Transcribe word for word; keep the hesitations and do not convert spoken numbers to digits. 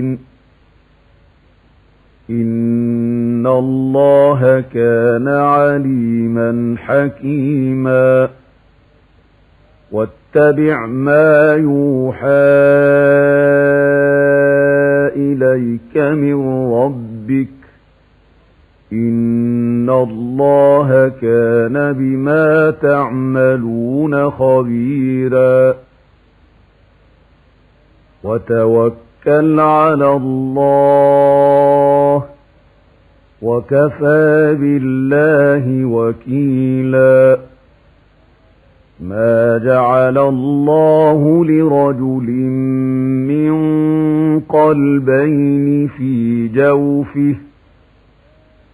إن الله كان عليما حكيما واتبع ما يوحى إليك من ربك إن الله كان بما تعملون خبيرا وتوكل على الله وكفى بالله وكيلا ما جعل الله لرجل من قلبين في جوفه